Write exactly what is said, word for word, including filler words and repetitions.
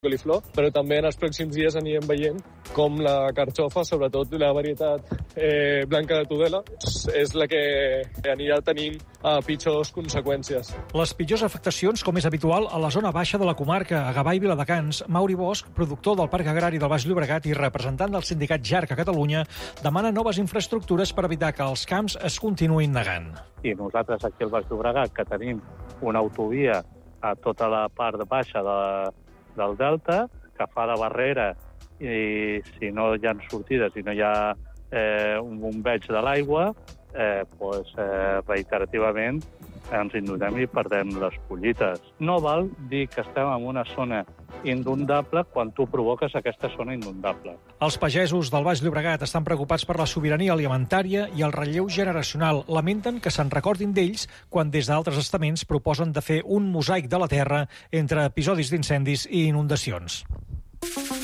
coliflor, però també en els pròxims dies anirem veient com la carxofa, sobretot la varietat eh, blanca de Tudela, és la que anirà tenint eh, pitjors conseqüències. Les pitjors afectacions, com és habitual, a la zona baixa de la comarca, a Gavà i Viladecans. Mauri Bosch, productor del Parc Agrari del Baix Llobregat i representant del sindicat Jarc a Catalunya, demana noves infraestructures per evitar que els camps es continuïn negant. I nosaltres aquí al Baix Llobregat, que tenim una autovia a tota la part baixa de del delta, que fa de barrera i si no hi ha sortides i no hi ha eh, un bombeig de l'aigua, eh, pues, eh, reiterativament ens inundem i perdem les collites. No val dir que estem en una zona inundable quan tu provoques aquesta zona inundable. Els pagesos del Baix Llobregat estan preocupats per la sobirania alimentària i el relleu generacional. Lamenten que se'n recordin d'ells quan des d'altres estaments proposen de fer un mosaic de la terra entre episodis d'incendis i inundacions.